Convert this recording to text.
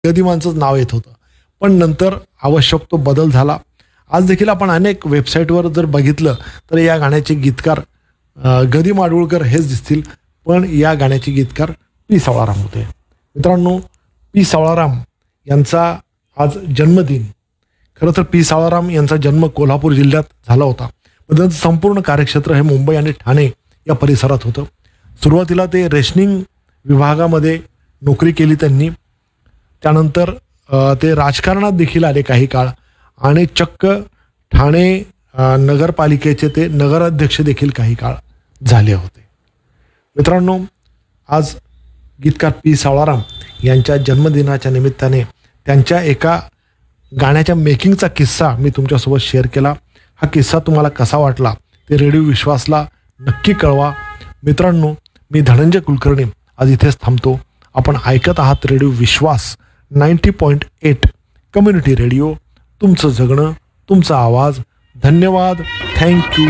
गदिमांचंच नाव येत होतं, पण नंतर आवश्यक तो बदल झाला. आज देखील आपण अनेक वेबसाईटवर जर बघितलं तर या गाण्याचे गीतकार गदी माडगूळकर हेच दिसतील, पण या गाण्याचे गीतकार पी सावळाराम होते. मित्रांनो, पी सावळाराम यांचा आज जन्मदिन. खरं तर पी सावळाराम यांचा जन्म कोल्हापूर जिल्ह्यात झाला होता, पण त्यांचं संपूर्ण कार्यक्षेत्र हे मुंबई आणि ठाणे या परिसरात होतं. सुरुवातीला ते रेशनिंग विभागामध्ये नोकरी केली त्यांनी. त्यानंतर ते राजकारणात देखील आले काही काळ आणि चक्क ठाणे नगरपालिकेचे ते नगराध्यक्ष देखील काही काळ झाले होते. मित्रांनो, आज गीतकार पी सावळाराम यांच्या जन्मदिनाच्या निमित्ताने त्यांच्या एका गाण्याच्या मेकिंगचा किस्सा मी तुमच्यासोबत शेअर केला. हा किस्सा तुम्हाला कसा वाटला ते रेडिओ विश्वासला नक्की कळवा. मित्रांनो, मी धनंजय कुलकर्णी आज इथेच थांबतो. आपण ऐकत आहात रेडिओ विश्वास 90.8 कम्युनिटी रेडिओ. तुमचं जगणं, तुमचा आवाज. धन्यवाद. थँक्यू.